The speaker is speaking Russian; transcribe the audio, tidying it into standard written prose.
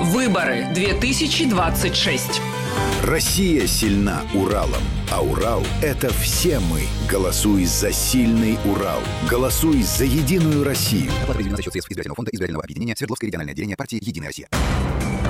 Выборы 2026. Россия сильна Уралом, а Урал – это все мы. Голосуй за сильный Урал. Голосуй за Единую Россию. Оплата произведена за счет средств избирательного фонда избирательного объединения Свердловское региональное отделение партии «Единая Россия».